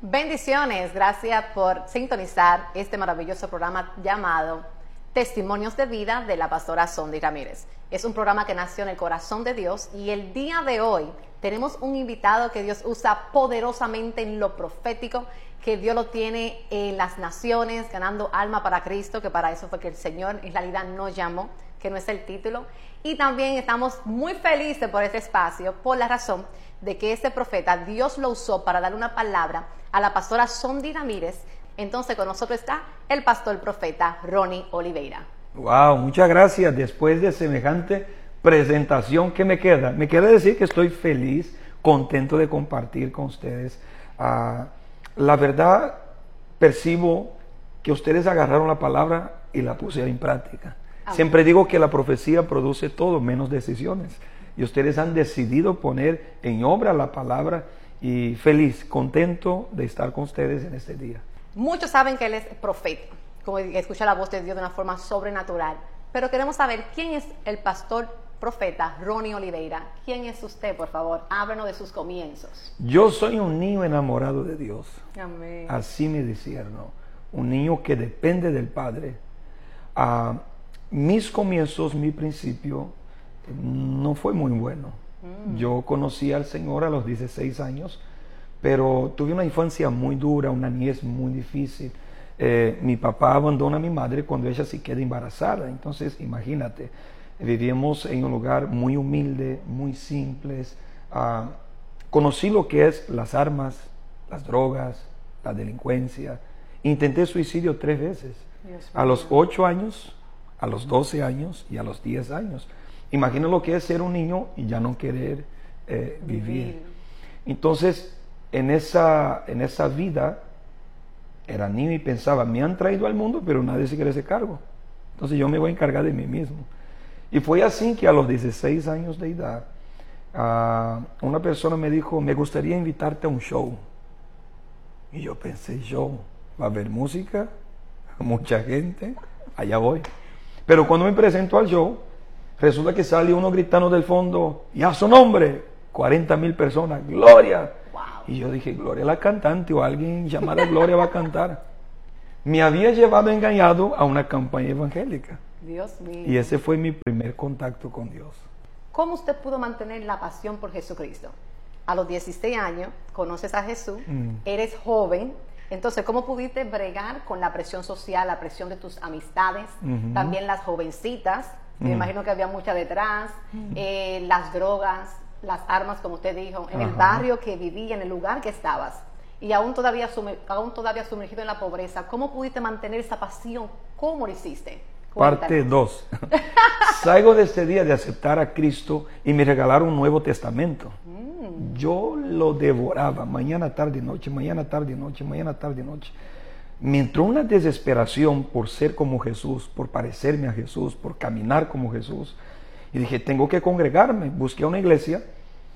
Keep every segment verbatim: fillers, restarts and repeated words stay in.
Bendiciones, gracias por sintonizar este maravilloso programa llamado Testimonios de Vida de la pastora Sondy Ramírez. Es un programa que nació en el corazón de Dios y el día de hoy tenemos un invitado que Dios usa poderosamente en lo profético, que Dios lo tiene en las naciones, ganando alma para Cristo, que para eso fue que el Señor en realidad nos llamó, que no es el título. Y también estamos muy felices por este espacio, por la razón de que este profeta, Dios lo usó para dar una palabra a la pastora Sondy Ramírez. Entonces con nosotros está el pastor profeta Ronnie Oliveira. Wow, muchas gracias. Después de semejante presentación, ¿qué me queda? Me queda decir que estoy feliz, contento de compartir con ustedes. Uh, la verdad, percibo que ustedes agarraron la palabra y la pusieron en práctica. Amén. Siempre digo que la profecía produce todo menos decisiones. Y ustedes han decidido poner en obra la palabra, y feliz, contento de estar con ustedes en este día. Muchos saben que él es profeta, como escucha la voz de Dios de una forma sobrenatural, pero queremos saber quién es el pastor profeta Ronnie Oliveira. ¿Quién es usted, por favor? Háblanos de sus comienzos. Yo soy un niño enamorado de Dios. Amén. Así me discierno, un niño que depende del Padre. Uh, mis comienzos, mi principio, no fue muy bueno. Mm. Yo conocí al Señor a los dieciséis años, pero tuve una infancia muy dura, una niñez muy difícil. Eh, mi papá abandona a mi madre cuando ella se queda embarazada. Entonces, imagínate, vivíamos en un lugar muy humilde, muy simples. Uh, conocí lo que es las armas, las drogas, la delincuencia. Intenté suicidio tres veces. A los ocho años, a los doce años y a los diez años. Imagina lo que es ser un niño y ya no querer eh, vivir. vivir. Entonces, en esa, en esa vida, era niño y pensaba, me han traído al mundo, pero nadie se quiere hacer cargo. Entonces yo me voy a encargar de mí mismo. Y fue así que a los dieciséis años de edad, uh, una persona me dijo, me gustaría invitarte a un show. Y yo pensé, show, va a haber música, mucha gente, allá voy. Pero cuando me presento al show, resulta que sale uno gritando del fondo, y a su nombre, cuarenta mil personas, ¡Gloria! Wow. Y yo dije, Gloria la cantante, o alguien llamada Gloria va a cantar. Me había llevado engañado a una campaña evangélica. Dios mío. Y ese fue mi primer contacto con Dios. ¿Cómo usted pudo mantener la pasión por Jesucristo? A los dieciséis años, conoces a Jesús, mm. eres joven. Entonces, ¿cómo pudiste bregar con la presión social, la presión de tus amistades, uh-huh. también las jovencitas? Uh-huh. Me imagino que había muchas detrás, uh-huh. eh, las drogas, las armas, como usted dijo, en uh-huh. el barrio que vivía, en el lugar que estabas, y aún todavía, sumer, aún todavía sumergido en la pobreza. ¿Cómo pudiste mantener esa pasión? ¿Cómo lo hiciste? Cuéntanos. Parte dos. Salgo de este día de aceptar a Cristo y me regalaron un Nuevo Testamento. Mm. Yo lo devoraba mañana, tarde y noche, mañana, tarde y noche, mañana, tarde y noche. Me entró una desesperación por ser como Jesús, por parecerme a Jesús, por caminar como Jesús. Y dije, tengo que congregarme. Busqué una iglesia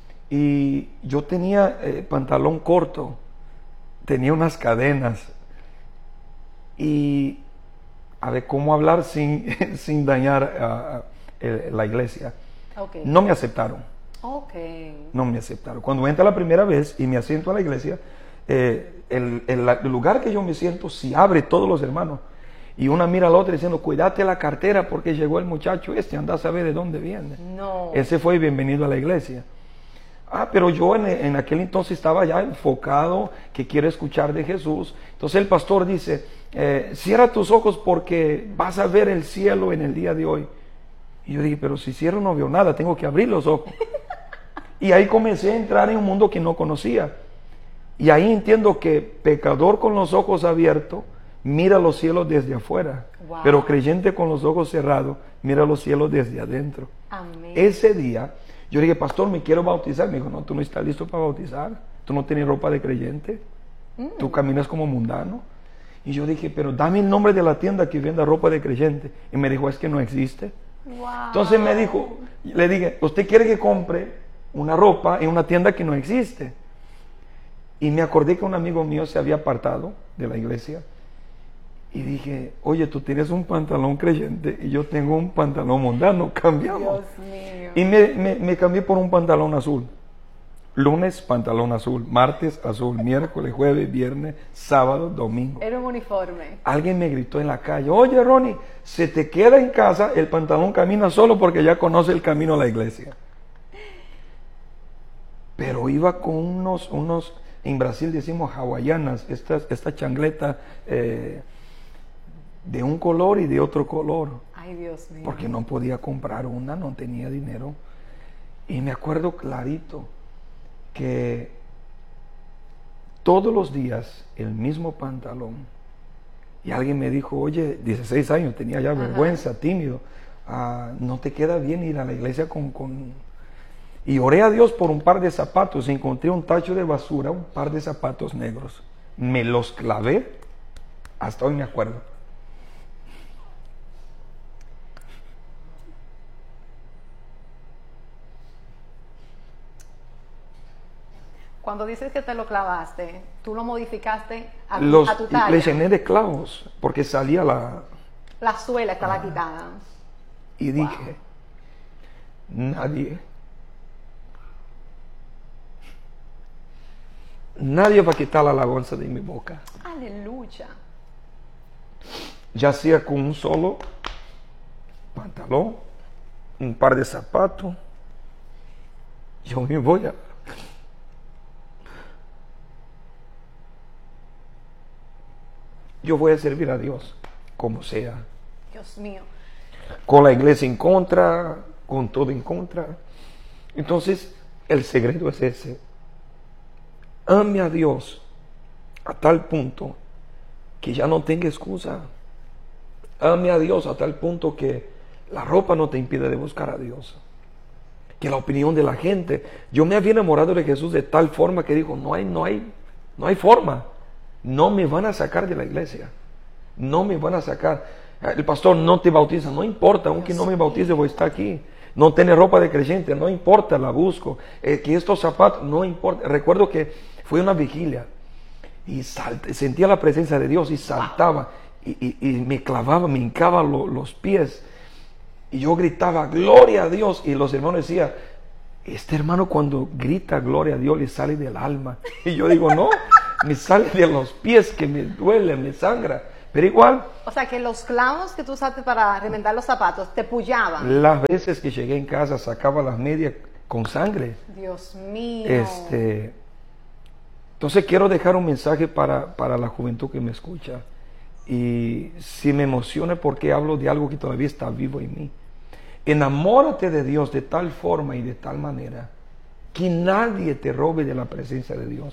y yo tenía eh, pantalón corto, tenía unas cadenas y a ver cómo hablar sin, sin dañar uh, uh, la iglesia. Okay. No me aceptaron. Okay. No me aceptaron. Cuando entra la primera vez y me asiento a la iglesia, eh, el, el, el lugar que yo me siento se abre todos los hermanos. Y una mira a la otra diciendo, cuídate la cartera porque llegó el muchacho este, anda a saber de dónde viene. No. Ese fue bienvenido a la iglesia. Ah, pero yo en, en aquel entonces estaba ya enfocado, que quiero escuchar de Jesús. Entonces el pastor dice, eh, cierra tus ojos porque vas a ver el cielo en el día de hoy. Y yo dije, pero si cierro no veo nada, tengo que abrir los ojos. Y ahí comencé a entrar en un mundo que no conocía. Y ahí entiendo que pecador con los ojos abiertos mira los cielos desde afuera. Wow. Pero creyente con los ojos cerrados mira los cielos desde adentro. Amén. Ese día yo dije, pastor, me quiero bautizar. Me dijo, no, tú no estás listo para bautizar. Tú no tienes ropa de creyente. Mm. Tú caminas como mundano. Y yo dije, pero dame el nombre de la tienda que venda ropa de creyente. Y me dijo, es que no existe. Wow. Entonces me dijo, le dije, ¿usted quiere que compre una ropa en una tienda que no existe? Y me acordé que un amigo mío se había apartado de la iglesia. Y dije, oye, tú tienes un pantalón creyente y yo tengo un pantalón mundano, cambiamos. Dios mío. Y me, me, me cambié por un pantalón azul. Lunes, pantalón azul. Martes, azul. Miércoles, jueves, viernes, sábado, domingo. Era un uniforme. Alguien me gritó en la calle, oye Ronnie, se te queda en casa, el pantalón camina solo porque ya conoce el camino a la iglesia. Pero iba con unos, unos en Brasil decimos hawaianas, estas, esta changleta eh, de un color y de otro color. Ay, Dios mío. Porque no podía comprar una, no tenía dinero. Y me acuerdo clarito que todos los días el mismo pantalón. Y alguien me dijo, oye, dieciséis años, tenía ya vergüenza, Ajá. tímido. Ah, no te queda bien ir a la iglesia con, con... Y oré a Dios por un par de zapatos. Encontré un tacho de basura, un par de zapatos negros. Me los clavé. Hasta hoy me acuerdo. Cuando dices que te lo clavaste, ¿tú lo modificaste a, los, a tu talla? Le llené de clavos porque salía la... La suela estaba ah. quitada. Y dije, wow. nadie... Nadie va a quitar la alabanza de mi boca. Aleluya. Ya sea con un solo pantalón, un par de zapatos, yo me voy a... Yo voy a servir a Dios, como sea. Dios mío. Con la iglesia en contra, con todo en contra. Entonces, el secreto es ese. Ame a Dios a tal punto que ya no tenga excusa. Ame a Dios a tal punto que la ropa no te impide de buscar a Dios. Que la opinión de la gente. Yo me había enamorado de Jesús de tal forma que digo, no hay, no hay, no hay forma. No me van a sacar de la iglesia. No me van a sacar. El pastor no te bautiza, no importa, aunque no me bautice voy a estar aquí. No tiene ropa de creyente, no importa, la busco. Eh, que estos zapatos, no importa. Recuerdo que fue una vigilia y salté, sentía la presencia de Dios y saltaba y, y, y me clavaba, me hincaba lo, los pies y yo gritaba gloria a Dios y los hermanos decían, este hermano cuando grita gloria a Dios le sale del alma y yo digo no, me sale de los pies que me duele, me sangra, pero igual. O sea que los clavos que tú usaste para remendar los zapatos te pullaban. Las veces que llegué en casa sacaba las medias con sangre. Dios mío. Este Entonces quiero dejar un mensaje para, para la juventud que me escucha. Y si me emociona porque hablo de algo que todavía está vivo en mí. Enamórate de Dios de tal forma y de tal manera que nadie te robe de la presencia de Dios.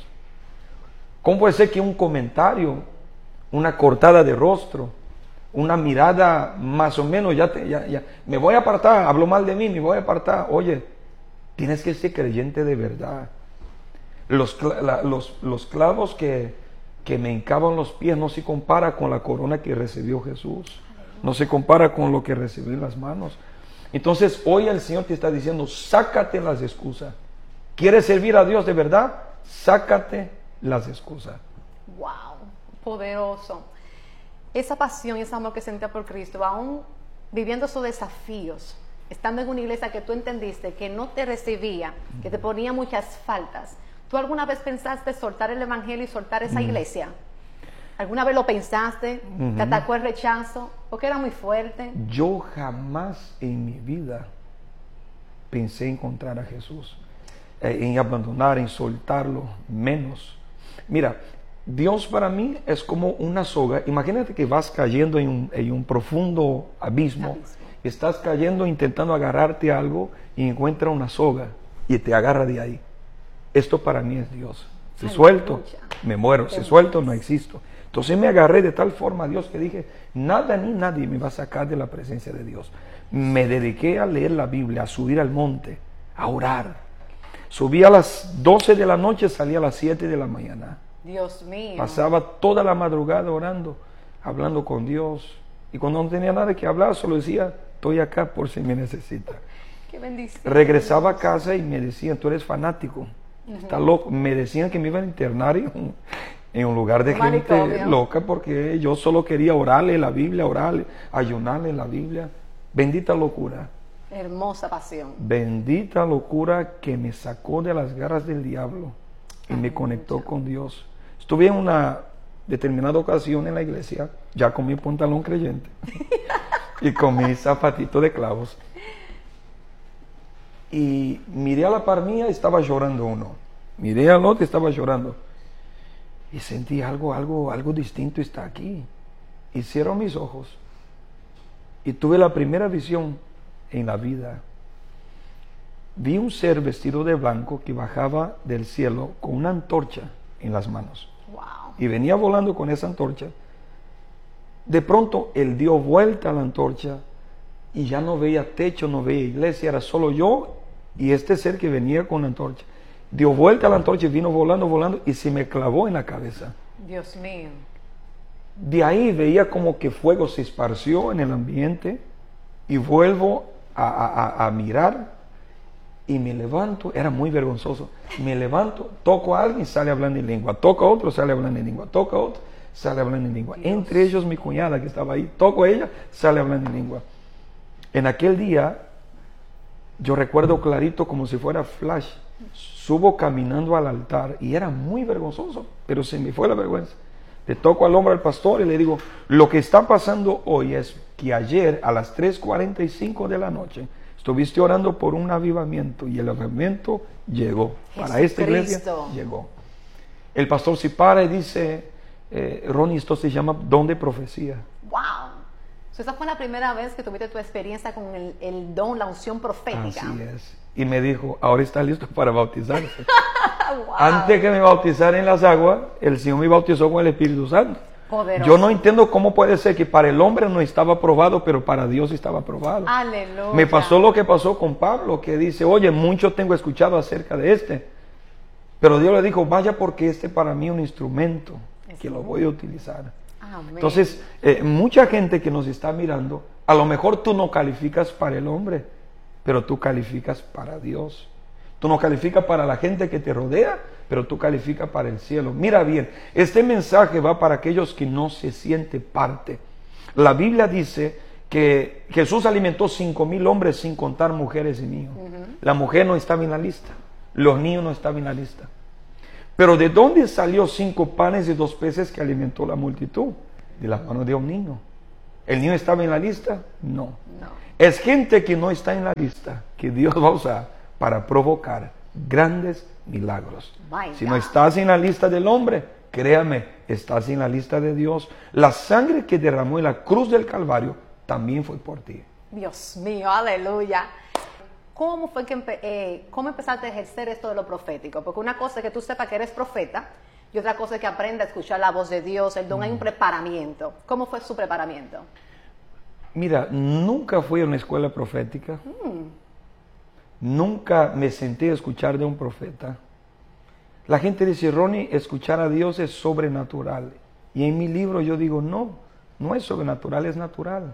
¿Cómo puede ser que un comentario, una cortada de rostro, una mirada más o menos, ya, te, ya, ya me voy a apartar, hablo mal de mí, me voy a apartar? Oye, tienes que ser creyente de verdad. Los, la, los, los clavos que, que me hincaban los pies no se compara con la corona que recibió Jesús. No se compara con lo que recibió en las manos. Entonces hoy el Señor te está diciendo, sácate las excusas. ¿Quieres servir a Dios de verdad? Sácate las excusas. Wow, poderoso. Esa pasión y ese amor que sentía por Cristo, aún viviendo esos desafíos, estando en una iglesia que tú entendiste que no te recibía, que te ponía muchas faltas. ¿Tú alguna vez pensaste soltar el evangelio y soltar esa mm. iglesia? ¿Alguna vez lo pensaste? Mm-hmm. ¿Te atacó el rechazo? ¿Porque era muy fuerte? Yo jamás en mi vida pensé encontrar a Jesús, eh, en abandonar, en soltarlo, menos. Mira, Dios para mí es como una soga. Imagínate que vas cayendo en un, en un profundo abismo. abismo. Estás cayendo intentando agarrarte a algo y encuentras una soga y te agarra de ahí. Esto para mí es Dios. Si Ay, suelto, mucha. me muero. Si suelto, no existo. Entonces me agarré de tal forma a Dios que dije, nada ni nadie me va a sacar de la presencia de Dios. Me dediqué a leer la Biblia, a subir al monte, a orar. Subí a las doce de la noche, salí a las siete de la mañana. Dios mío. Pasaba toda la madrugada orando, hablando con Dios. Y cuando no tenía nada que hablar, solo decía, estoy acá por si me necesita. Qué bendición. Regresaba a casa y me decían, tú eres fanático. Uh-huh. Está loco. Me decían que me iban a internar en un, en un lugar de gente manicomio. Loca porque yo solo quería orarle la Biblia, orarle, ayunarle la Biblia. Bendita locura. Hermosa pasión. Bendita locura que me sacó de las garras del diablo y me conectó con Dios. Estuve en una determinada ocasión en la iglesia, ya con mi pantalón creyente y con mi zapatito de clavos. Y miré a la par mía y estaba llorando uno. Miré al otro y estaba llorando. Y sentí algo, algo, algo distinto está aquí. Y cierro mis ojos. Y tuve la primera visión en la vida. Vi un ser vestido de blanco que bajaba del cielo con una antorcha en las manos. Wow. Y venía volando con esa antorcha. De pronto él dio vuelta a la antorcha y ya no veía techo, no veía iglesia, era solo yo y este ser que venía con la antorcha. Dio vuelta a la antorcha y vino volando, volando y se me clavó en la cabeza. Dios mío. De ahí veía como que fuego se esparció en el ambiente y vuelvo a, a, a mirar y me levanto, era muy vergonzoso, me levanto, toco a alguien, sale hablando en lengua, toco a otro, sale hablando en lengua, toco a otro, sale hablando en lengua. Dios. Entre ellos mi cuñada que estaba ahí, toco a ella, sale hablando en lengua. En aquel día, yo recuerdo clarito como si fuera flash, subo caminando al altar y era muy vergonzoso, pero se me fue la vergüenza. Le toco al hombre al pastor y le digo, lo que está pasando hoy es que ayer a las tres cuarenta y cinco de la noche estuviste orando por un avivamiento y el avivamiento llegó. Para esta iglesia llegó. El pastor se para y dice, eh, Ronnie, esto se llama don de profecía. ¡Wow! So, esa fue la primera vez que tuviste tu experiencia con el, el don, la unción profética. Así es. Y me dijo, ahora está listo para bautizarse. Wow. Antes que me bautizara en las aguas, el Señor me bautizó con el Espíritu Santo. Poderoso. Yo no entiendo cómo puede ser que para el hombre no estaba aprobado, pero para Dios estaba aprobado. Aleluya. Me pasó lo que pasó con Pablo, que dice, oye, mucho tengo escuchado acerca de este. Pero Dios le dijo, vaya porque este para mí es un instrumento es que lo voy a utilizar. Amén. Entonces, eh, mucha gente que nos está mirando, a lo mejor tú no calificas para el hombre, pero tú calificas para Dios. Tú no calificas para la gente que te rodea, pero tú calificas para el cielo. Mira bien, este mensaje va para aquellos que no se sienten parte. La Biblia dice que Jesús alimentó cinco mil hombres sin contar mujeres y niños. Uh-huh. La mujer no estaba en la lista, los niños no estaban en la lista. Pero ¿de dónde salió cinco panes y dos peces que alimentó la multitud? De las manos de un niño. ¿El niño estaba en la lista? No. no. Es gente que no está en la lista que Dios va a usar para provocar grandes milagros. My si God. No estás en la lista del hombre, créame, estás en la lista de Dios. La sangre que derramó en la cruz del Calvario también fue por ti. Dios mío, aleluya. ¿Cómo fue que empe eh, cómo empezaste a ejercer esto de lo profético? Porque una cosa es que tú sepas que eres profeta y otra cosa es que aprendas a escuchar la voz de Dios. El don mm. hay un preparamiento. ¿Cómo fue su preparamiento? Mira, nunca fui a una escuela profética. Mm. Nunca me senté a escuchar de un profeta. La gente dice, Ronnie, escuchar a Dios es sobrenatural. Y en mi libro yo digo, no, no es sobrenatural, es natural.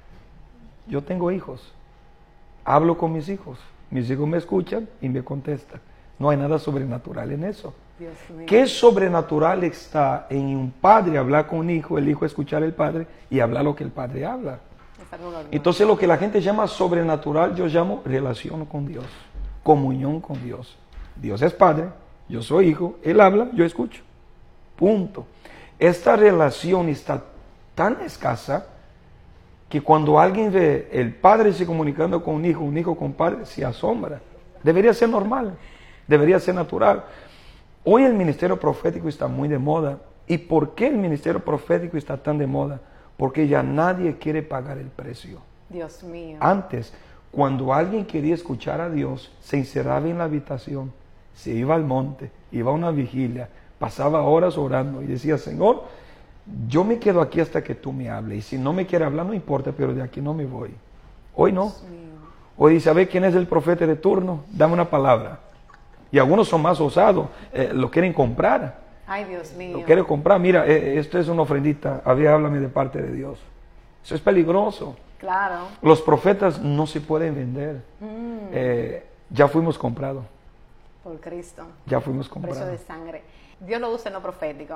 Yo tengo hijos. Hablo con mis hijos. Mis hijos me escuchan y me contestan. No hay nada sobrenatural en eso. Dios mío. ¿Qué sobrenatural está en un padre hablar con un hijo, el hijo escuchar al padre y hablar lo que el padre habla? Entonces lo que la gente llama sobrenatural, yo llamo relación con Dios, comunión con Dios. Dios es padre, yo soy hijo, Él habla, yo escucho. Punto. Esta relación está tan escasa que cuando alguien ve el padre se comunicando con un hijo, un hijo con padre, se asombra. Debería ser normal, debería ser natural. Hoy el ministerio profético está muy de moda. ¿Y por qué el ministerio profético está tan de moda? Porque ya nadie quiere pagar el precio. Dios mío. Antes, cuando alguien quería escuchar a Dios, se encerraba en la habitación, se iba al monte, iba a una vigilia, pasaba horas orando y decía, Señor, yo me quedo aquí hasta que tú me hables. Y si no me quiere hablar, no importa, pero de aquí no me voy. Hoy no. Dios mío. Hoy dice, a ver, ¿quién es el profeta de turno? Dame una palabra. Y algunos son más osados, eh, lo quieren comprar. Ay, Dios mío. Lo quiero comprar. Mira, eh, esto es una ofrendita. A ver, háblame de parte de Dios. Eso es peligroso. Claro. Los profetas no se pueden vender. Mm. Eh, ya fuimos comprados. Por Cristo. Ya fuimos comprados. Precio de sangre. Dios lo usa en lo profético.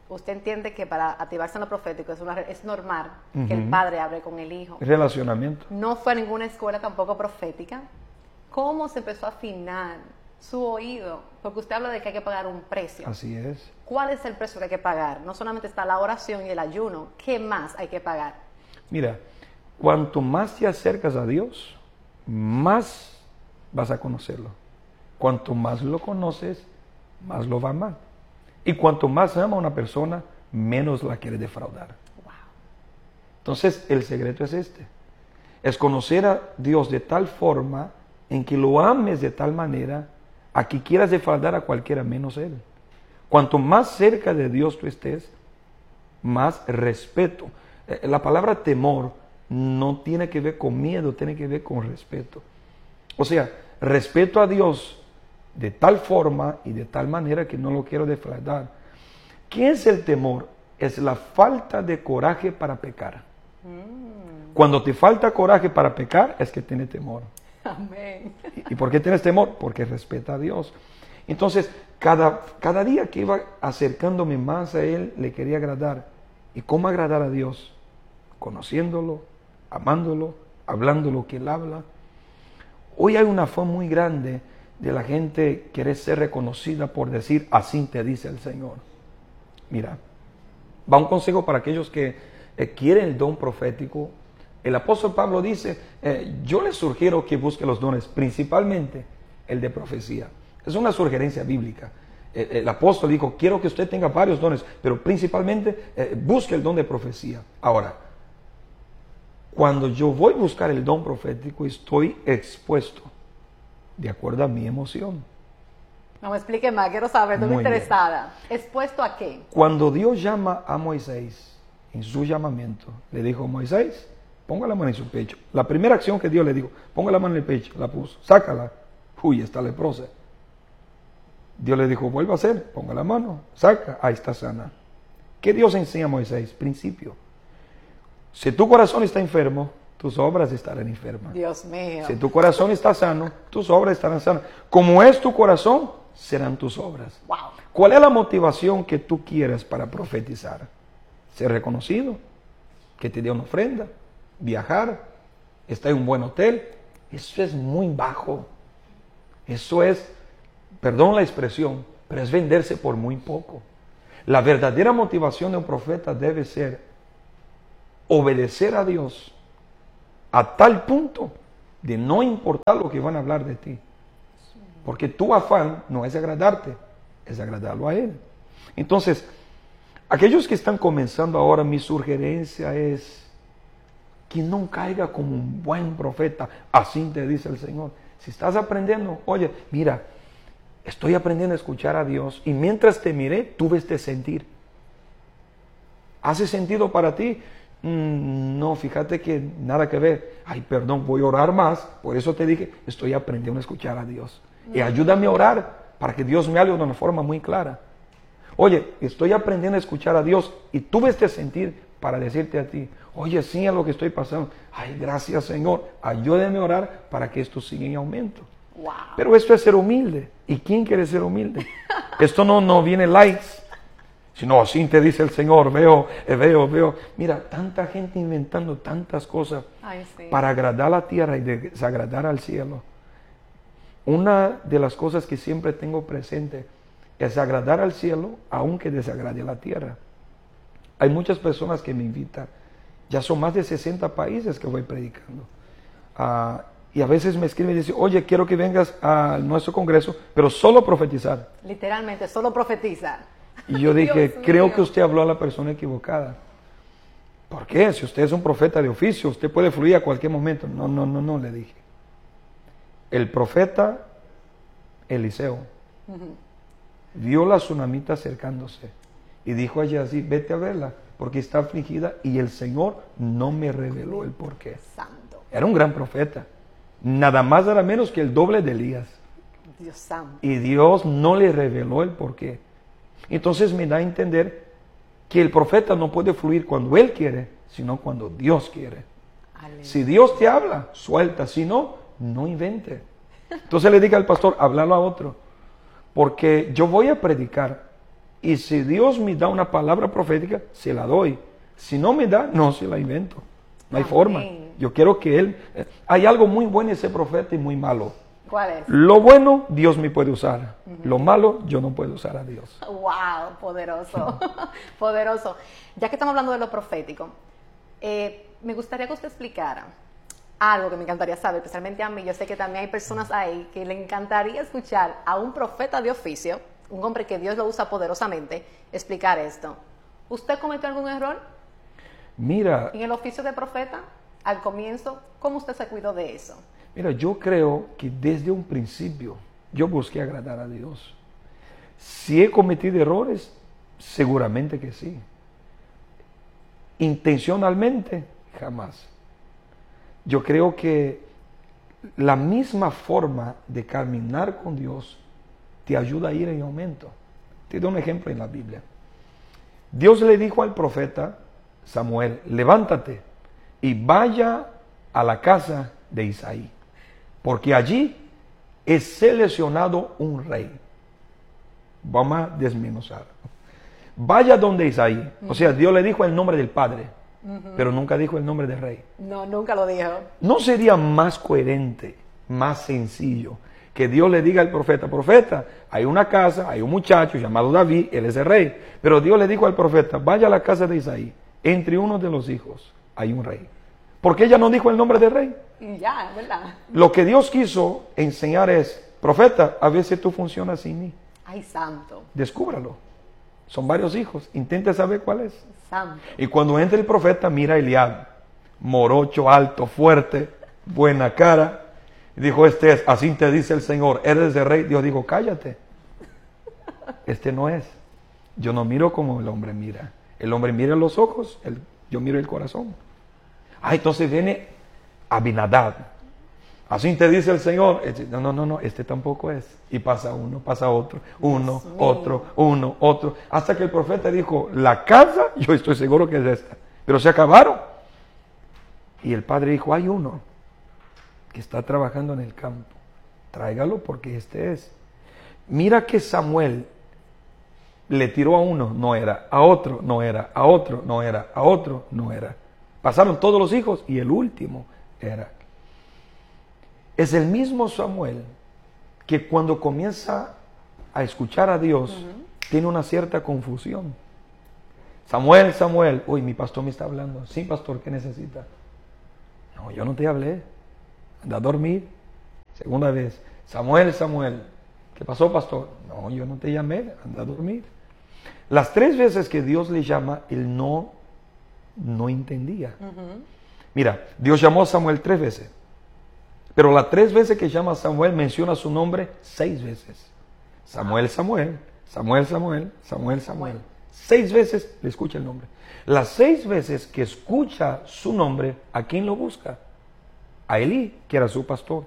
usted entiende que para activarse en lo profético es, una, es normal Uh-huh. que el padre hable con el hijo. Relacionamiento. No fue a ninguna escuela tampoco profética. ¿Cómo se empezó a afinar su oído? Porque usted habla de que hay que pagar un precio. Así es. ¿Cuál es el precio que hay que pagar? No solamente está la oración y el ayuno. ¿Qué más hay que pagar? Mira, cuanto más te acercas a Dios, más vas a conocerlo. Cuanto más lo conoces, más lo va a amar. Y cuanto más ama a una persona, menos la quiere defraudar. Wow. Entonces, el secreto es este. Es conocer a Dios de tal forma en que lo ames de tal manera a que quieras defraudar a cualquiera menos Él. Cuanto más cerca de Dios tú estés, más respeto. Eh, La palabra temor no tiene que ver con miedo, tiene que ver con respeto. O sea, respeto a Dios de tal forma y de tal manera que no lo quiero defraudar. ¿Qué es el temor? Es la falta de coraje para pecar. Mm. Cuando te falta coraje para pecar, es que tienes temor. Amén. ¿Y, y por qué tienes temor? Porque respeta a Dios. Entonces, cada, cada día que iba acercándome más a Él, le quería agradar. ¿Y cómo agradar a Dios? Conociéndolo, amándolo, hablando lo que Él habla. Hoy hay una afán muy grande de la gente querer ser reconocida por decir, así te dice el Señor. Mira, va un consejo para aquellos que eh, quieren el don profético. El apóstol Pablo dice, eh, yo les sugiero que busque los dones, principalmente el de profecía. Es una sugerencia bíblica. Eh, el apóstol dijo, quiero que usted tenga varios dones, pero principalmente eh, busque el don de profecía. Ahora, cuando yo voy a buscar el don profético, estoy expuesto de acuerdo a mi emoción. No me explique más, quiero saber, estoy muy interesada. ¿Expuesto a qué? Cuando Dios llama a Moisés, en su llamamiento, le dijo, Moisés, ponga la mano en su pecho. La primera acción que Dios le dijo, ponga la mano en el pecho, la puso, sácala. Uy, está leprosa. Dios le dijo, vuelva a hacer, ponga la mano, saca, ahí está sana. ¿Qué Dios enseña a Moisés? Principio. Si tu corazón está enfermo, tus obras estarán enfermas. Dios mío. Si tu corazón está sano, tus obras estarán sanas. Como es tu corazón, serán tus obras. Wow. ¿Cuál es la motivación que tú quieres para profetizar? Ser reconocido, que te dé una ofrenda, viajar, estar en un buen hotel. Eso es muy bajo. Eso es, perdón la expresión, pero es venderse por muy poco. La verdadera motivación de un profeta debe ser obedecer a Dios a tal punto de no importar lo que van a hablar de ti. Porque tu afán no es agradarte, es agradarlo a Él. Entonces, aquellos que están comenzando ahora, mi sugerencia es que no caiga como un buen profeta, así te dice el Señor. Si estás aprendiendo, oye, mira, estoy aprendiendo a escuchar a Dios y mientras te miré, tuve este sentir. ¿Hace sentido para ti? Mm, no, fíjate que nada que ver. Ay, perdón, voy a orar más. Por eso te dije, estoy aprendiendo a escuchar a Dios. Y ayúdame a orar para que Dios me hable de una forma muy clara. Oye, estoy aprendiendo a escuchar a Dios y tuve este sentir para decirte a ti, oye, sí, a lo que estoy pasando. Ay, gracias, Señor. Ayúdame a orar para que esto siga en aumento. Wow. Pero esto es ser humilde. ¿Y quién quiere ser humilde? Esto no, no viene likes. Sino así te dice el Señor, veo, veo, veo. Mira, tanta gente inventando tantas cosas Ay, sí. para agradar a la tierra y desagradar al cielo. Una de las cosas que siempre tengo presente es agradar al cielo, aunque desagrade a la tierra. Hay muchas personas que me invitan. Ya son más de sesenta países que voy predicando. Uh, y a veces me escriben y dicen, oye, quiero que vengas a nuestro congreso, pero solo profetizar. Literalmente, solo profetiza. Y yo dije, Dios creo mío. que usted habló a la persona equivocada. ¿Por qué? Si usted es un profeta de oficio, usted puede fluir a cualquier momento. No, no, no, no, le dije. El profeta Eliseo uh-huh. vio la tsunamita acercándose y dijo a Gehazi, vete a verla porque está afligida y el Señor no me reveló el porqué. Santo. Era un gran profeta. Nada más nada menos que el doble de Elías. Dios santo. Y Dios no le reveló el porqué. Entonces me da a entender que el profeta no puede fluir cuando él quiere, sino cuando Dios quiere. Aleluya. Si Dios te habla, suelta. Si no, no invente. Entonces le diga al pastor, háblalo a otro. Porque yo voy a predicar, Y si Dios me da una palabra profética, se la doy. Si no me da, no se la invento. No hay Amén. forma. Yo quiero que Él... Hay algo muy bueno en ese profeta y muy malo. ¿Cuál es? Lo bueno, Dios me puede usar. Uh-huh. Lo malo, yo no puedo usar a Dios. ¡Wow! Poderoso. Poderoso. Ya que estamos hablando de lo profético, eh, me gustaría que usted explicara algo que me encantaría saber, especialmente a mí. Yo sé que también hay personas ahí que le encantaría escuchar a un profeta de oficio, un hombre que Dios lo usa poderosamente, explicar esto. ¿Usted cometió algún error? Mira... En el oficio de profeta, al comienzo, ¿cómo usted se cuidó de eso? Mira, yo creo que desde un principio yo busqué agradar a Dios. Si he cometido errores, seguramente que sí. Intencionalmente, jamás. Yo creo que la misma forma de caminar con Dios te ayuda a ir en aumento. Te doy un ejemplo en la Biblia. Dios le dijo al profeta Samuel, levántate y vaya a la casa de Isaí, porque allí es seleccionado un rey. Vamos a desmenuzar. Vaya donde Isaí. Uh-huh. O sea, Dios le dijo el nombre del padre, uh-huh, pero nunca dijo el nombre del rey. No, nunca lo dijo. ¿No sería más coherente, más sencillo, que Dios le diga al profeta, profeta, hay una casa, hay un muchacho llamado David, él es el rey, pero Dios le dijo al profeta, vaya a la casa de Isaí, entre uno de los hijos hay un rey? Porque ella no dijo el nombre del rey. Y ya, ¿verdad? Lo que Dios quiso enseñar es, profeta, a veces tú funcionas sin mí. Ay, santo. Descúbralo. Son varios hijos, intente saber cuál es. Santo. Y cuando entra el profeta, mira a Eliab, morocho, alto, fuerte, buena cara. Y dijo, este es, así te dice el Señor, eres el rey. Dios dijo, cállate. Este no es. Yo no miro como el hombre mira. El hombre mira los ojos, el, yo miro el corazón. Ah, entonces viene Abinadab. Así te dice el Señor. No, no, no, no, este tampoco es. Y pasa uno, pasa otro, uno, Dios otro, mío. uno, otro. Hasta que el profeta dijo, la casa, yo estoy seguro que es esta. Pero se acabaron. Y el padre dijo, hay uno que está trabajando en el campo. Tráigalo porque este es. Mira que Samuel le tiró a uno, no era. A otro, no era. A otro, no era. A otro, no era. Pasaron todos los hijos y el último era. Es el mismo Samuel que cuando comienza a escuchar a Dios, uh-huh, tiene una cierta confusión. Samuel, Samuel, uy, mi pastor me está hablando. Sí, pastor, ¿qué necesita? No, yo no te hablé. Anda a dormir. Segunda vez, Samuel, Samuel, ¿qué pasó, pastor? No, yo no te llamé, anda a dormir. Las tres veces que Dios le llama, él no, no entendía. Uh-huh. Mira, Dios llamó a Samuel tres veces. Pero las tres veces que llama a Samuel, menciona su nombre seis veces. Samuel, Samuel, Samuel, Samuel, Samuel, Samuel. Seis veces le escucha el nombre. Las seis veces que escucha su nombre, ¿a quién lo busca? A Elí, que era su pastor.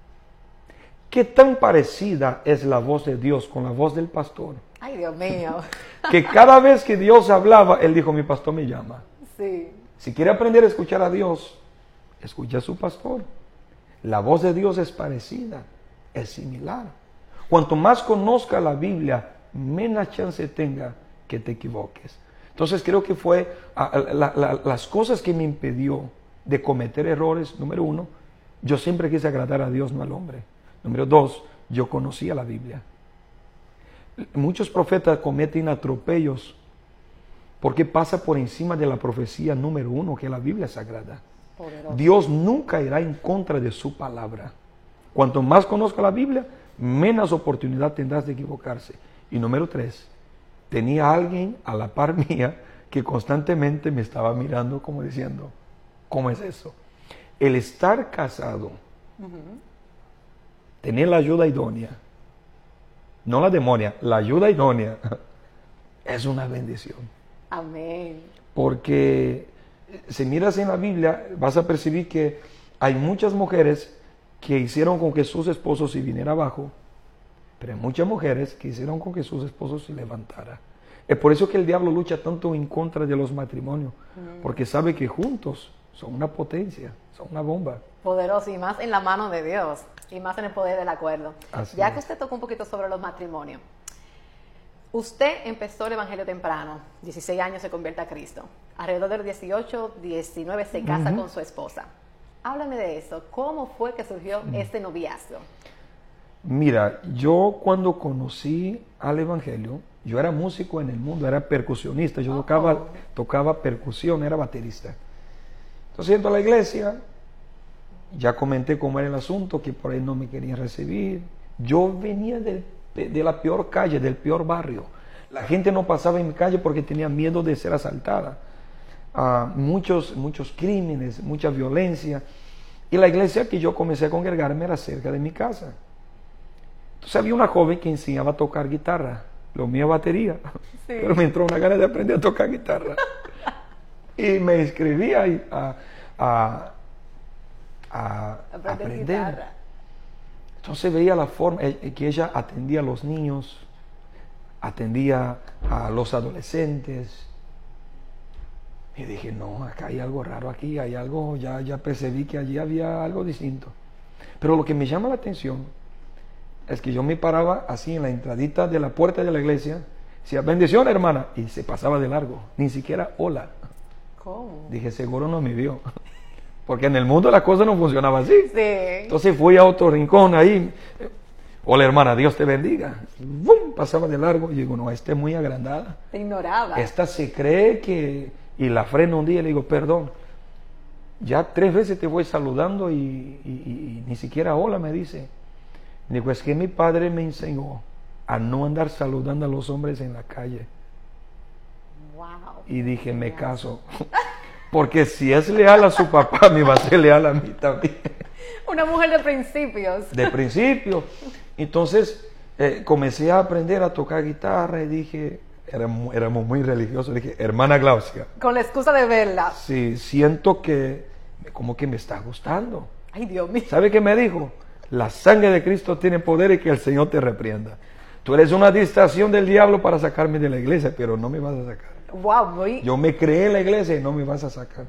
¿Qué tan parecida es la voz de Dios con la voz del pastor? Ay, Dios mío. Que cada vez que Dios hablaba, él dijo, mi pastor me llama. Sí. Si quiere aprender a escuchar a Dios, escucha a su pastor. La voz de Dios es parecida, es similar. Cuanto más conozca la Biblia, menos chance tenga que te equivoques. Entonces creo que fue a, la, la, las cosas que me impidió de cometer errores. Número uno, yo siempre quise agradar a Dios, no al hombre. Número dos, yo conocía la Biblia. Muchos profetas cometen atropellos porque pasa por encima de la profecía número uno, que es la Biblia sagrada. Poderoso. Dios nunca irá en contra de su palabra. Cuanto más conozca la Biblia, menos oportunidad tendrás de equivocarse. Y número tres, tenía alguien a la par mía que constantemente me estaba mirando como diciendo, ¿cómo es eso? El estar casado, uh-huh, tener la ayuda idónea, no la demonia, la ayuda idónea, es una bendición. Amén. Porque si miras en la Biblia, vas a percibir que hay muchas mujeres que hicieron con que sus esposos se viniera abajo, pero hay muchas mujeres que hicieron con que sus esposos se levantara. Es por eso que el diablo lucha tanto en contra de los matrimonios, mm. porque sabe que juntos son una potencia, son una bomba. Poderoso, y más en la mano de Dios, y más en el poder del acuerdo. Así ya es. que usted tocó un poquito sobre los matrimonios, Usted empezó el evangelio temprano, dieciséis años se convierte a Cristo. Alrededor de los dieciocho, diecinueve se casa uh-huh. con su esposa. Háblame de eso. ¿Cómo fue que surgió uh-huh. este noviazgo? Mira, yo cuando conocí al evangelio, yo era músico en el mundo, era percusionista, yo oh. tocaba, tocaba percusión, era baterista. Entonces entro a la iglesia, ya comenté cómo era el asunto, que por ahí no me querían recibir. Yo venía del, de la peor calle, del peor barrio. La gente no pasaba en mi calle porque tenía miedo de ser asaltada. Uh, muchos, muchos crímenes, mucha violencia. Y la iglesia que yo comencé a congregarme era cerca de mi casa. Entonces había una joven que enseñaba a tocar guitarra, lo mío batería, sí. pero me entró una gana de aprender a tocar guitarra. Y me inscribí a, a, a, a aprender. Guitarra. Entonces veía la forma eh, que ella atendía a los niños, atendía a los adolescentes. Y dije, no, acá hay algo raro aquí, hay algo, ya, ya percibí que allí había algo distinto. Pero lo que me llama la atención es que yo me paraba así en la entradita de la puerta de la iglesia, decía, bendición hermana, y se pasaba de largo, ni siquiera hola. ¿Cómo? Dije, seguro no me vio, porque en el mundo la cosa no funcionaba así. Sí. Entonces fui a otro rincón ahí, hola hermana, Dios te bendiga. ¡Bum! Pasaba de largo y digo, no, esta es muy agrandada. Te ignoraba. Esta se cree que... Y la freno un día y le digo, perdón, ya tres veces te voy saludando y, y, y, y ni siquiera hola me dice. Digo, es que mi padre me enseñó a no andar saludando a los hombres en la calle. Wow. Y dije, me caso. Porque si es leal a su papá, me va a ser leal a mí también. Una mujer de principios. De principios. Entonces, eh, comencé a aprender a tocar guitarra y dije... Éramos, éramos muy religiosos. Le dije, hermana Glaucia. Con la excusa de verla. Sí, siento que como que me está gustando. Ay, Dios mío. ¿Sabe qué me dijo? La sangre de Cristo tiene poder y que el Señor te reprenda. Tú eres una distracción del diablo para sacarme de la iglesia, pero no me vas a sacar. Wow, muy... Yo me creé en la iglesia y no me vas a sacar.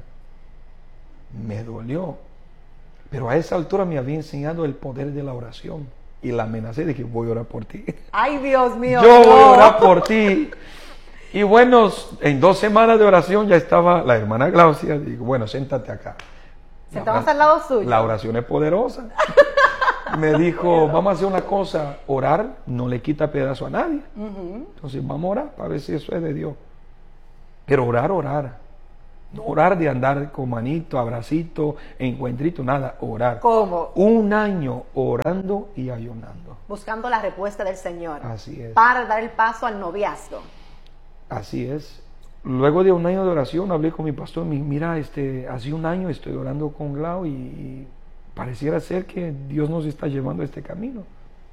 Me dolió. Pero a esa altura me había enseñado el poder de la oración. Y la amenacé, dije, voy a orar por ti. Ay, Dios mío. Yo no. voy a orar por ti. Y bueno, en dos semanas de oración ya estaba la hermana Glaucia. Digo, bueno, siéntate acá. ¿Sentabas al lado suyo? La oración es poderosa. Me dijo, vamos a hacer una cosa, orar no le quita pedazo a nadie. Uh-huh. Entonces vamos a orar para ver si eso es de Dios. Pero orar, orar. No orar de andar con manito, abracito, encuentrito, nada, orar. ¿Cómo? Un año orando y ayunando. Buscando la respuesta del Señor. Así es. Para dar el paso al noviazgo. Así es. Luego de un año de oración hablé con mi pastor, mira, este, hace un año estoy orando con Glau y, y pareciera ser que Dios nos está llevando a este camino.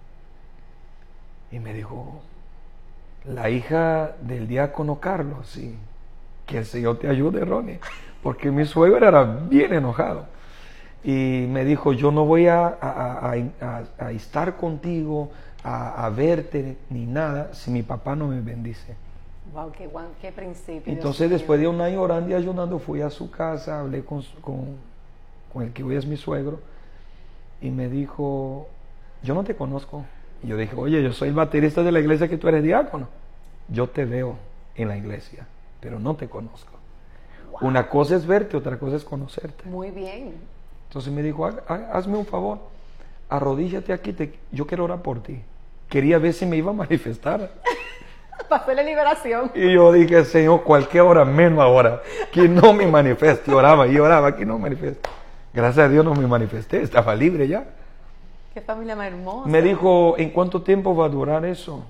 Y me dijo, la hija del diácono Carlos, sí. Que el Señor te ayude, Ronnie, porque mi suegro era bien enojado. Y me dijo, yo no voy a, a, a, a, a estar contigo, a, a verte, ni nada, si mi papá no me bendice. Wow, qué, qué principio. Entonces, después de un año orando y ayunando, fui a su casa, hablé con, con, con el que hoy es mi suegro, y me dijo, yo no te conozco. Y yo dije, oye, yo soy el baterista de la iglesia que tú eres diácono. Yo te veo en la iglesia, pero no te conozco. Wow. Una cosa es verte, otra cosa es conocerte. Muy bien. Entonces me dijo, hazme un favor, arrodíllate aquí, te, yo quiero orar por ti. Quería ver si me iba a manifestar. Pasó la liberación. Y yo dije, Señor, cualquier hora, menos ahora, que no me manifieste. Oraba y oraba, que no me manifieste. Gracias a Dios no me manifesté, estaba libre ya. Qué familia más hermosa. Me dijo, ¿en cuánto tiempo va a durar eso?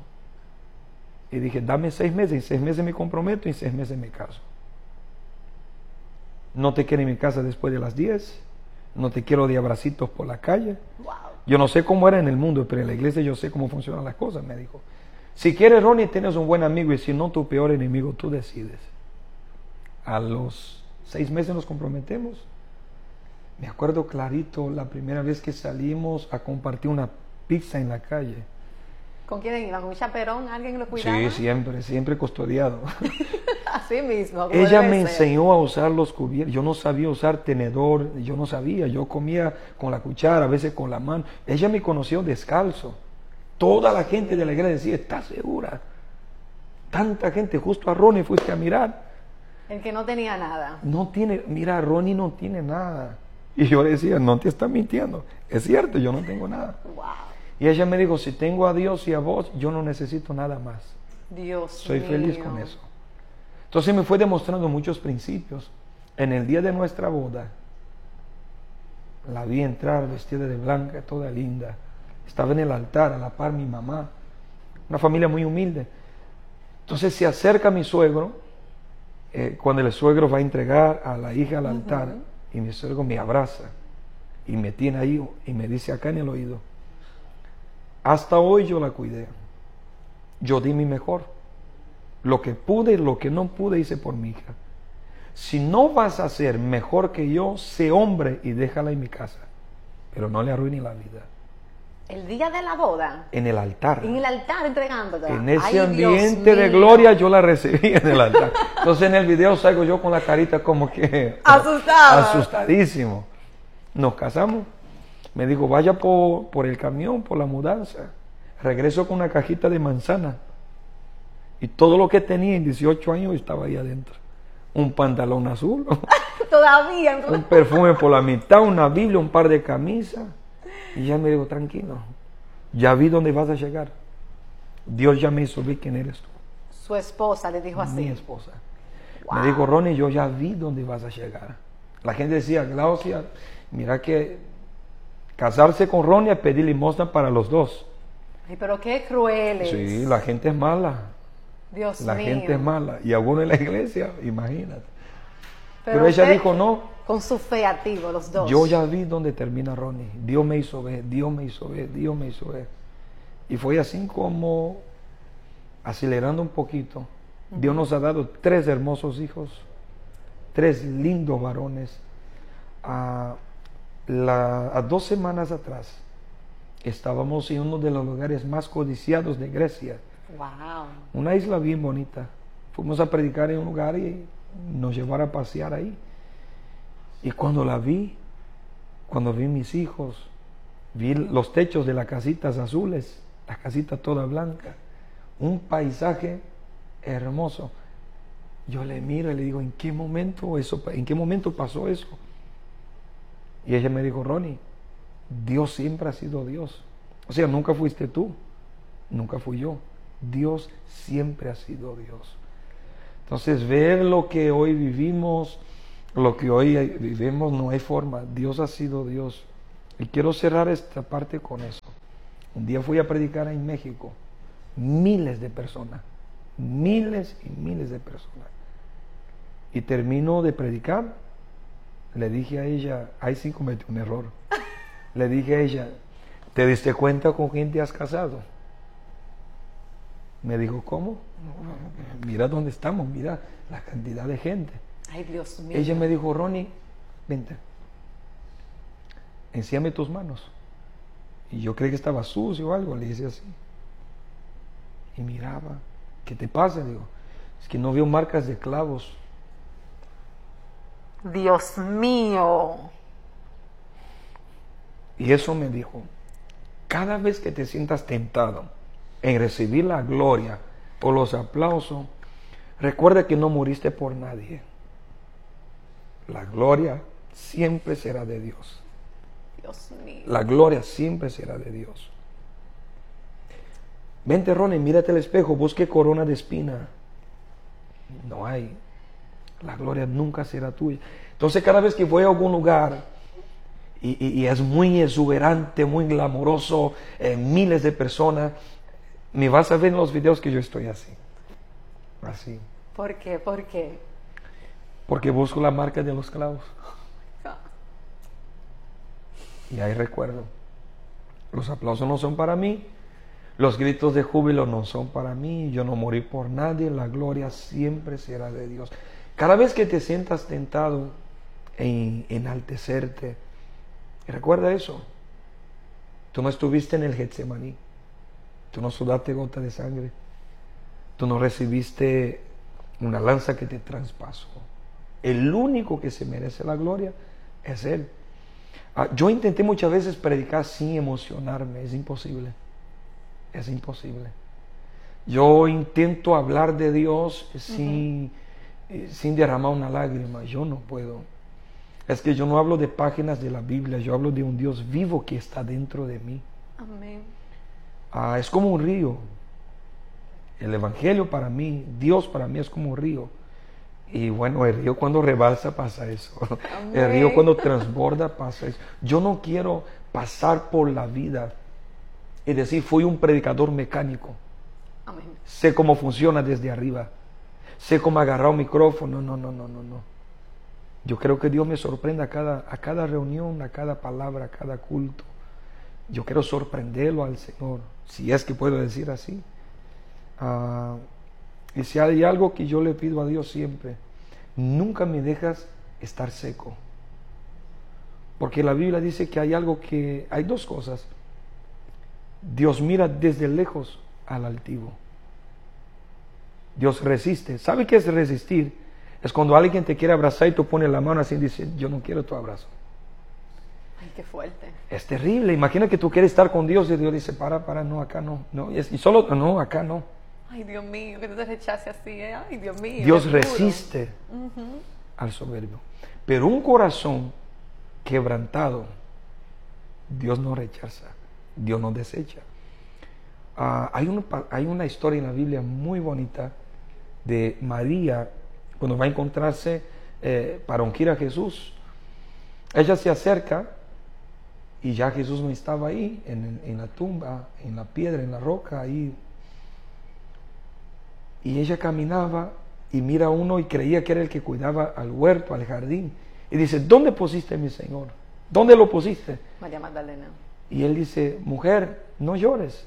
Y dije, dame seis meses, en seis meses me comprometo y en seis meses me caso. No te quiero en mi casa después de las diez, no te quiero de abracitos por la calle. Wow. Yo no sé cómo era en el mundo, pero en la iglesia yo sé cómo funcionan las cosas, me dijo. Si quieres, Ronnie, tienes un buen amigo, y si no, tu peor enemigo, tú decides. A los seis meses nos comprometemos. Me acuerdo clarito la primera vez que salimos a compartir una pizza en la calle. ¿Con quién iba? ¿Con un chaperón? ¿Alguien lo cuidaba? Sí, siempre, siempre custodiado. Así mismo. Ella me enseñó a usar los cubiertos. Yo no sabía usar tenedor, yo no sabía. Yo comía con la cuchara, a veces con la mano. Ella me conoció descalzo. Toda la gente de la iglesia decía, ¿estás segura? Tanta gente, justo a Ronnie fuiste a mirar. El que no tenía nada. No tiene, mira, Ronnie no tiene nada. Y yo le decía, no te estás mintiendo. Es cierto, yo no tengo nada. Wow. Y ella me dijo, si tengo a Dios y a vos, yo no necesito nada más. Dios Soy mío. feliz con eso. Entonces me fue demostrando muchos principios. En el día de nuestra boda, la vi entrar vestida de blanca, toda linda. Estaba en el altar, a la par mi mamá. Una familia muy humilde. Entonces se acerca mi suegro, eh, cuando el suegro va a entregar a la hija al altar, uh-huh. y mi suegro me abraza y me tiene ahí y me dice acá en el oído, hasta hoy yo la cuidé, yo di mi mejor, lo que pude y lo que no pude hice por mi hija. Si no vas a ser mejor que yo, sé hombre y déjala en mi casa, pero no le arruine la vida. El día de la boda. En el altar. En el altar entregándote. En ese Ay, ambiente de gloria yo la recibí en el altar. Entonces en el video salgo yo con la carita como que asustado. Asustadísimo. Nos casamos. Me dijo, vaya por, por el camión, por la mudanza. Regreso con una cajita de manzana. Y todo lo que tenía en dieciocho años estaba ahí adentro. Un pantalón azul. Todavía. Un perfume por la mitad, una Biblia, un par de camisas. Y ya me dijo, tranquilo, ya vi dónde vas a llegar. Dios ya me hizo ver quién eres tú. Su esposa le dijo así. Mi esposa. Wow. Me dijo, Ronnie, yo ya vi dónde vas a llegar. La gente decía, Glaucia, mira que casarse con Ronnie es pedir limosna para los dos. Ay, pero qué crueles. Sí, la gente es mala. Dios la mío. La gente es mala. Y algunos en la iglesia, imagínate. Pero, Pero ella dijo, no. Con su fe activo, los dos. Yo ya vi dónde termina Ronnie. Dios me hizo ver, Dios me hizo ver, Dios me hizo ver. Y fue así como, acelerando un poquito, uh-huh. Dios nos ha dado tres hermosos hijos, tres lindos varones. A, la, a dos semanas atrás, estábamos en uno de los lugares más codiciados de Grecia. Wow. Una isla bien bonita. Fuimos a predicar en un lugar y nos llevaron a pasear ahí. Y cuando la vi, cuando vi mis hijos, vi los techos de las casitas azules, las casitas todas blancas, un paisaje hermoso. Yo le miro y le digo, ¿en qué momento eso, en qué momento pasó eso? Y ella me dijo, Ronnie, Dios siempre ha sido Dios. O sea, nunca fuiste tú, nunca fui yo. Dios siempre ha sido Dios. Entonces, ver lo que hoy vivimos, lo que hoy vivimos, no hay forma. Dios ha sido Dios. Y quiero cerrar esta parte con eso. Un día fui a predicar en México. Miles de personas. Miles y miles de personas. Y termino de predicar. Le dije a ella, ahí sí cometí un error. Le dije a ella, ¿te diste cuenta con quién te has casado? Me dijo, ¿cómo? Mira dónde estamos, mira la cantidad de gente. Ay, Dios mío. Ella me dijo, Ronnie, vente, enséñame tus manos. Y yo creí que estaba sucio o algo, le hice así. Y miraba, ¿qué te pasa? Digo, es que no veo marcas de clavos. Dios mío. Y eso me dijo, cada vez que te sientas tentado en recibir la gloria o los aplausos, recuerda que no moriste por nadie. La gloria siempre será de Dios. Dios mío. La gloria siempre será de Dios. Vente, Ronnie, mírate al espejo, busque corona de espina. No hay. La gloria nunca será tuya. Entonces, cada vez que voy a algún lugar y, y, y es muy exuberante, muy glamoroso, eh, miles de personas, me vas a ver en los videos que yo estoy así. Así. ¿Por qué? ¿Por qué? Porque busco la marca de los clavos. Y ahí recuerdo. Los aplausos no son para mí. Los gritos de júbilo no son para mí. Yo no morí por nadie. La gloria siempre será de Dios. Cada vez que te sientas tentado en enaltecerte, recuerda eso. Tú no estuviste en el Getsemaní. Tú no sudaste gota de sangre. Tú no recibiste una lanza que te traspasó. El único que se merece la gloria es Él. Ah, yo intenté muchas veces predicar sin emocionarme. Es imposible. Es imposible. Yo intento hablar de Dios sin, uh-huh. sin derramar una lágrima. Yo no puedo. Es que yo no hablo de páginas de la Biblia, yo hablo de un Dios vivo que está dentro de mí. Amén. Ah, es como un río. El Evangelio para mí, Dios para mí es como un río. Y bueno, el río cuando rebalsa pasa eso. Amén. El río cuando transborda pasa eso. Yo no quiero pasar por la vida y decir, fui un predicador mecánico. Amén. Sé cómo funciona desde arriba. Sé cómo agarrar un micrófono. No, no, no, no, no. Yo creo que Dios me sorprende a cada, a cada reunión, a cada palabra, a cada culto. Yo quiero sorprenderlo al Señor, si es que puedo decir así. Uh, y si hay algo que yo le pido a Dios siempre, nunca me dejas estar seco. Porque la Biblia dice que hay algo que, hay dos cosas. Dios mira desde lejos al altivo. Dios resiste. ¿Sabe qué es resistir? Es cuando alguien te quiere abrazar y tú pones la mano así y dices, yo no quiero tu abrazo. Ay, qué fuerte. Es terrible. Imagina que tú quieres estar con Dios y Dios dice, para, para, no, acá no. no y solo, no, acá no. Ay, Dios mío, que tú te rechaces así, ¿eh? Ay, Dios mío. Dios resiste uh-huh. al soberbio. Pero un corazón quebrantado, Dios no rechaza, Dios no desecha. Uh, hay, un, hay una historia en la Biblia muy bonita de María, cuando va a encontrarse eh, para ungir a Jesús. Ella se acerca y ya Jesús no estaba ahí, en, en la tumba, en la piedra, en la roca, ahí. Y ella caminaba y mira a uno y creía que era el que cuidaba al huerto, al jardín. Y dice, ¿dónde pusiste mi Señor? ¿Dónde lo pusiste? María Magdalena. Y él dice, mujer, no llores.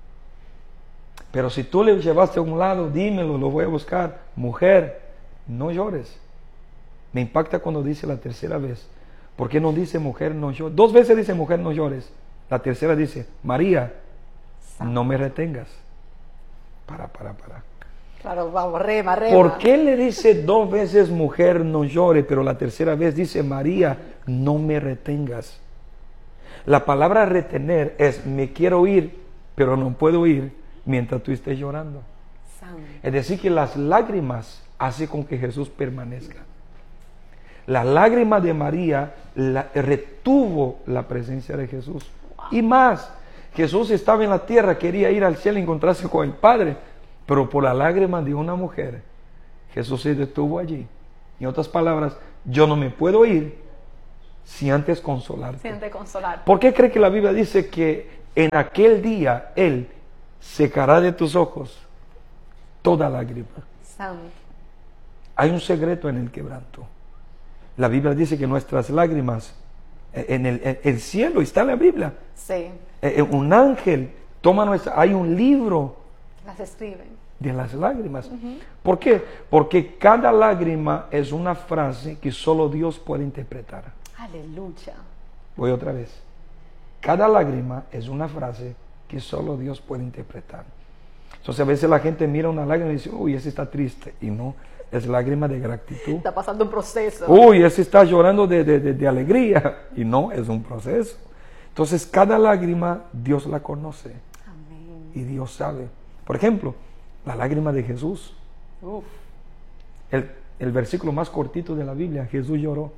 Pero si tú le llevaste a un lado, dímelo, lo voy a buscar. Mujer, no llores. Me impacta cuando dice la tercera vez. ¿Por qué no dice mujer no llores? Dos veces dice mujer no llores. La tercera dice, María, no me retengas. Para, para, para. Claro, vamos, rema, rema. ¿Por qué le dice dos veces mujer no llore, pero la tercera vez dice María, no me retengas? La palabra retener es me quiero ir, pero no puedo ir mientras tú estés llorando. Santo. Es decir, que las lágrimas hacen con que Jesús permanezca. La lágrima de María la, retuvo la presencia de Jesús. Wow. Y más, Jesús estaba en la tierra, quería ir al cielo y encontrarse con el Padre, pero por la lágrima de una mujer, Jesús se detuvo allí. En otras palabras, yo no me puedo ir sin antes consolarte. Sin antes consolar. ¿Por qué cree que la Biblia dice que en aquel día Él secará de tus ojos toda lágrima? Santo. Hay un secreto en el quebranto. La Biblia dice que nuestras lágrimas, en el, en el cielo está en la Biblia. Sí. Un ángel toma nuestra, hay un libro. Las escriben. De las lágrimas. Uh-huh. ¿Por qué? Porque cada lágrima es una frase que solo Dios puede interpretar. Aleluya. Voy otra vez. Cada lágrima es una frase que solo Dios puede interpretar. Entonces a veces la gente mira una lágrima y dice, uy, ese está triste. Y no, es lágrima de gratitud. Está pasando un proceso. Uy, ese está llorando de, de, de, de alegría. Y no, es un proceso. Entonces cada lágrima Dios la conoce. Amén. Y Dios sabe. Por ejemplo, la lágrima de Jesús. Uf. El, el versículo más cortito de la Biblia, Jesús lloró.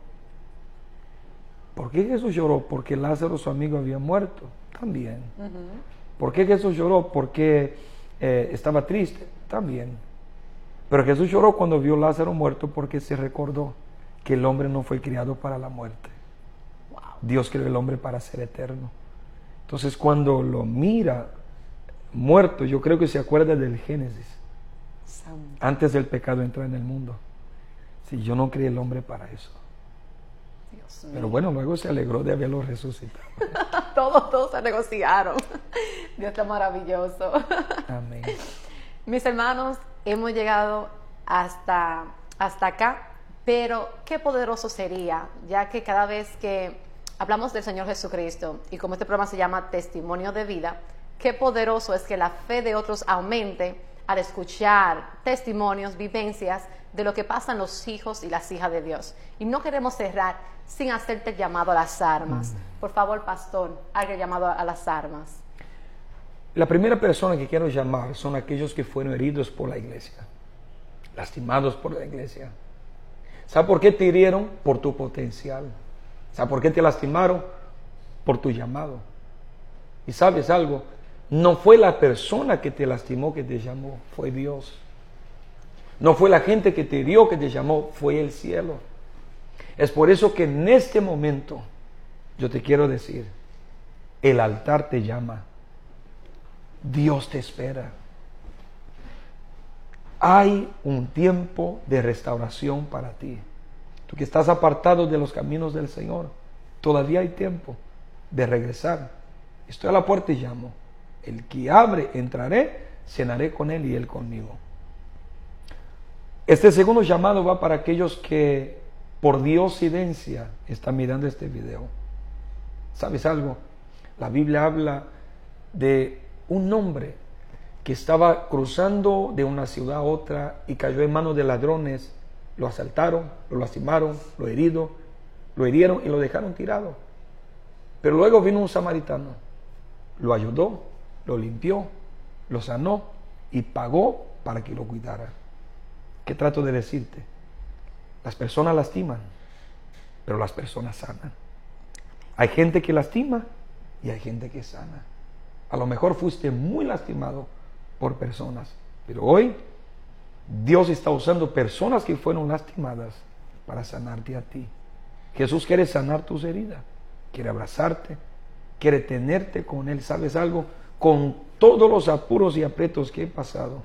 ¿Por qué Jesús lloró? Porque Lázaro, su amigo, había muerto. También. Uh-huh. ¿Por qué Jesús lloró? Porque eh, estaba triste. También. Pero Jesús lloró cuando vio a Lázaro muerto porque se recordó que el hombre no fue criado para la muerte. Wow. Dios creó el hombre para ser eterno. Entonces cuando lo mira muerto, yo creo que se acuerda del Génesis. Santo. Antes del pecado entró en el mundo. Si yo no creé el hombre para eso. Dios mío. Pero bueno, luego se alegró de haberlo resucitado. todos, todos se negociaron. Dios está maravilloso. Amén. Mis hermanos, hemos llegado hasta, hasta acá, pero qué poderoso sería, ya que cada vez que hablamos del Señor Jesucristo, y como este programa se llama Testimonio de Vida, qué poderoso es que la fe de otros aumente al escuchar testimonios, vivencias de lo que pasan los hijos y las hijas de Dios. Y no queremos cerrar sin hacerte el llamado a las armas. Mm. Por favor, pastor, haga el llamado a las armas. La primera persona que quiero llamar son aquellos que fueron heridos por la iglesia, lastimados por la iglesia. ¿Sabes por qué te hirieron? Por tu potencial. ¿Sabes por qué te lastimaron? Por tu llamado. Y sabes algo, no fue la persona que te lastimó que te llamó, fue Dios. No fue la gente que te hirió que te llamó, fue el cielo. Es por eso que en este momento yo te quiero decir, el altar te llama. Dios te espera. Hay un tiempo de restauración para ti. Tú que estás apartado de los caminos del Señor, todavía hay tiempo de regresar. Estoy a la puerta y llamo. El que abre, entraré, cenaré con él y él conmigo. Este segundo llamado va para aquellos que por diosidencia están mirando este video. ¿Sabes algo? La Biblia habla de un hombre que estaba cruzando de una ciudad a otra y cayó en manos de ladrones. Lo asaltaron, lo lastimaron, lo herido, lo hirieron y lo dejaron tirado. Pero luego vino un samaritano, lo ayudó, lo limpió, lo sanó y pagó para que lo cuidara. ¿Qué trato de decirte? Las personas lastiman, pero las personas sanan. Hay gente que lastima y hay gente que sana. A lo mejor fuiste muy lastimado por personas, pero hoy Dios está usando personas que fueron lastimadas para sanarte a ti. Jesús quiere sanar tus heridas, quiere abrazarte, quiere tenerte con Él. ¿Sabes algo? Con todos los apuros y aprietos que he pasado,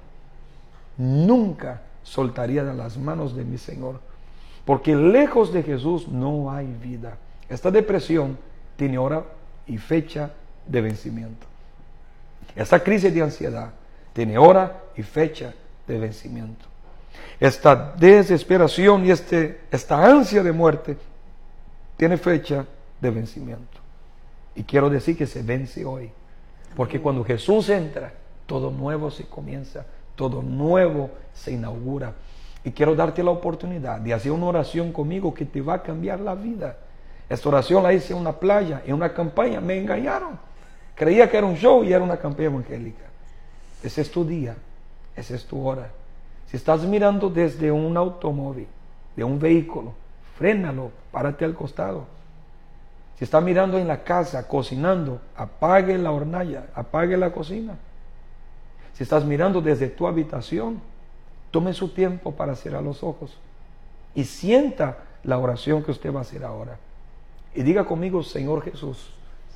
nunca soltaría de las manos de mi Señor, porque lejos de Jesús no hay vida. Esta depresión tiene hora y fecha de vencimiento. Esta crisis de ansiedad tiene hora y fecha de vencimiento. Esta desesperación y este, esta ansia de muerte tiene fecha de vencimiento. Y quiero decir que se vence hoy. Porque cuando Jesús entra, todo nuevo se comienza, todo nuevo se inaugura. Y quiero darte la oportunidad de hacer una oración conmigo que te va a cambiar la vida. Esta oración la hice en una playa, en una campaña. Me engañaron. Creía que era un show y era una campaña evangélica. Ese es tu día, esa es tu hora. Si estás mirando desde un automóvil, de un vehículo, frénalo, párate al costado. Si estás mirando en la casa, cocinando, apague la hornalla, apague la cocina. Si estás mirando desde tu habitación, tome su tiempo para cerrar los ojos y sienta la oración que usted va a hacer ahora. Y diga conmigo: Señor Jesús,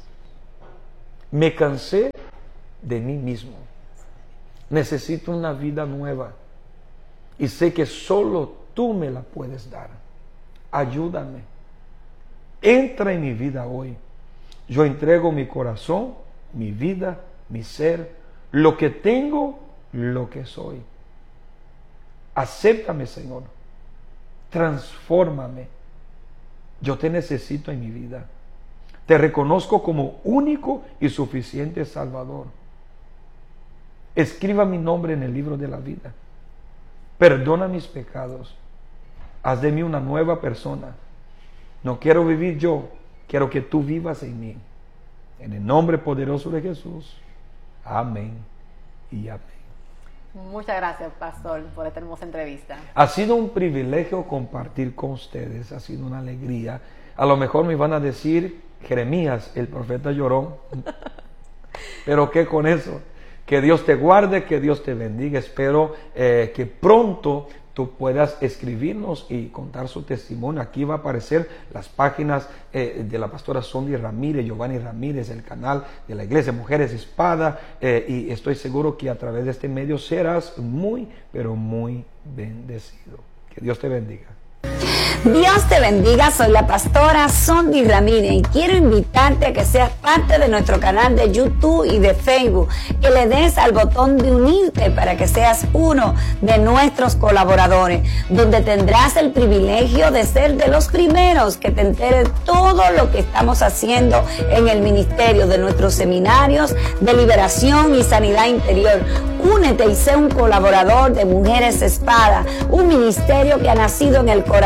me cansé de mí mismo. Necesito una vida nueva y sé que solo tú me la puedes dar. Ayúdame. Entra en mi vida hoy. Yo entrego mi corazón, mi vida, mi ser, lo que tengo, lo que soy. Acéptame, Señor. Transfórmame. Yo te necesito en mi vida. Te reconozco como único y suficiente Salvador. Escriba mi nombre en el libro de la vida. Perdona mis pecados. Haz de mí una nueva persona. No quiero vivir yo, quiero que tú vivas en mí. En el nombre poderoso de Jesús. Amén y amén. Muchas gracias, pastor, por esta hermosa entrevista. Ha sido un privilegio compartir con ustedes, ha sido una alegría. A lo mejor me van a decir: Jeremías, el profeta llorón. Pero ¿qué con eso? Que Dios te guarde, que Dios te bendiga. Espero eh, que pronto tú puedas escribirnos y contar su testimonio. Aquí va a aparecer las páginas eh, de la pastora Sondy Ramírez, Giovanni Ramírez, el canal de la Iglesia Mujeres Espada, eh, y estoy seguro que a través de este medio serás muy, pero muy bendecido. Que Dios te bendiga. Dios te bendiga, soy la pastora Sondy Ramírez y quiero invitarte a que seas parte de nuestro canal de YouTube y de Facebook, que le des al botón de unirte para que seas uno de nuestros colaboradores, donde tendrás el privilegio de ser de los primeros que te enteres todo lo que estamos haciendo en el ministerio de nuestros seminarios de liberación y sanidad interior. Únete y sé un colaborador de Mujeres Espada, un ministerio que ha nacido en el corazón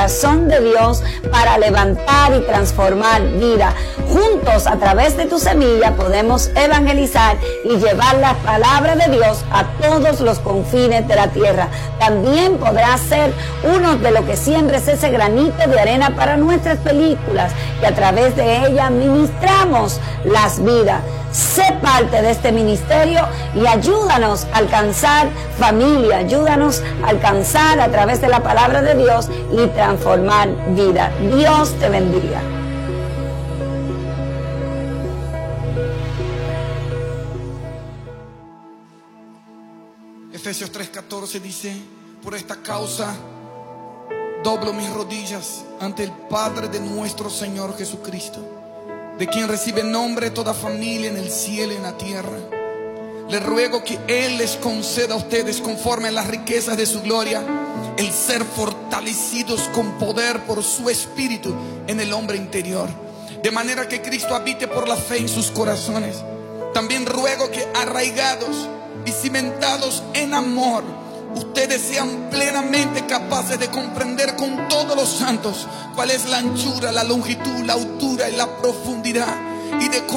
corazón de Dios para levantar y transformar vida. Juntos, a través de tu semilla, podemos evangelizar y llevar la palabra de Dios a todos los confines de la tierra. También podrás ser uno de los que siembres ese granito de arena para nuestras películas, y a través de ella ministramos las vidas. Sé parte de este ministerio y ayúdanos a alcanzar familia, ayúdanos a alcanzar a través de la palabra de Dios y transformar vida. Dios te bendiga. Efesios tres catorce dice: por esta causa doblo mis rodillas ante el Padre de nuestro Señor Jesucristo, de quien recibe nombre toda familia en el cielo y en la tierra. Le ruego que Él les conceda a ustedes, conforme a las riquezas de su gloria, el ser fortalecidos con poder por su Espíritu en el hombre interior, de manera que Cristo habite por la fe en sus corazones. También ruego que, arraigados y cimentados en amor, ustedes sean plenamente capaces de comprender con todos los santos cuál es la anchura, la longitud, la altura y la profundidad, y de